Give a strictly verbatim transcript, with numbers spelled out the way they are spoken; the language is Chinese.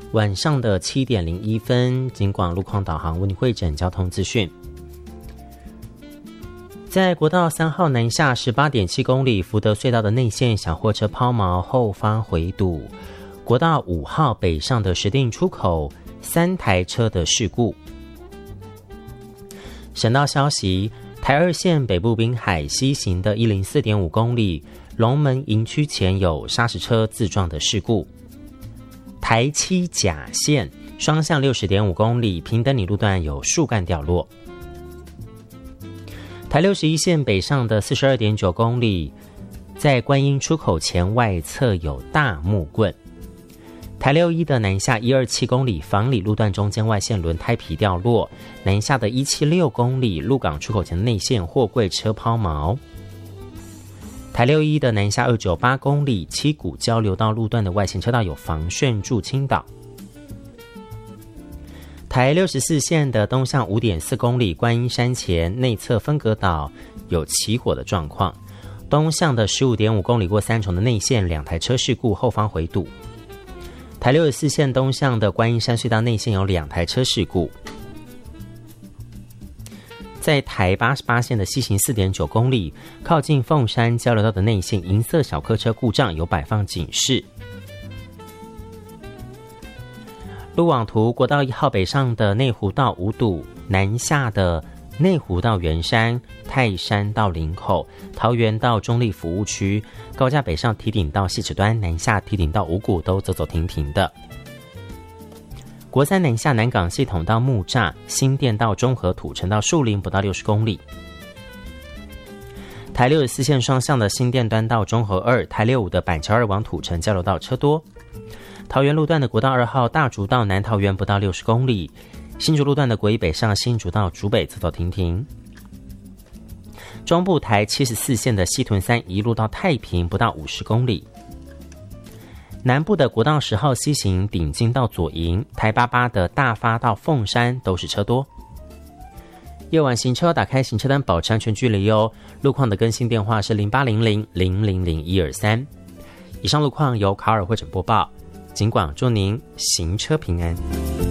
晚上的七点零一分，警广路况导航为你汇整交通资讯。在国道三号南下 十八点七公里福德隧道的内线小货车抛锚后方回堵，国道五号北上的石碇出口三台车的事故。省道消息，台二线北部滨海西行的 一零四点五公里龙门营区前有砂石车自撞的事故。台七甲线双向 六十点五公里平等里路段有树干掉落。台六十一线北上的 四十二点九公里在观音出口前外侧有大木棍。台六一的南下一二七公里房里路段中间外线轮胎皮掉落，南下的一七六公里鹿港出口前的内线货柜车抛锚。台六一的南下二九八公里七股交流道路段的外线车道有防汛助倾倒。台六十四线的东向 五点四公里观音山前内侧分隔岛有起火的状况，东向的 十五点五公里过三重的内线两台车事故后方回堵。台六十四线东向的观音山隧道内线有两台车事故。在台八十八线的西行 四点九公里靠近凤山交流道的内线银色小客车故障有摆放警示。路网图，国道一号北上的内湖到五堵，南下的内湖到圆山、泰山到林口、桃园到中立服务区，高架北上堤顶到汐止端，南下堤顶到五股都走走停停的。国三南下南港系统到木栅，新店到中和土城到树林不到六十公里。台六十四线双向的新店端到中和二，台六五的板桥二往土城交流道车多。桃园路段的国道二号大竹到南桃园不到六十公里，新竹路段的国一北上新竹到竹北走走停停。中部台七十四线的西屯三一路到太平不到五十公里。南部的国道十号西行顶金到左营，台八八的大发到凤山都是车多。夜晚行车打开行车单保持安全距离哦。路况的更新电话是零八零零零零零一二三。以上路况由卡尔汇整播报。警广祝您行车平安。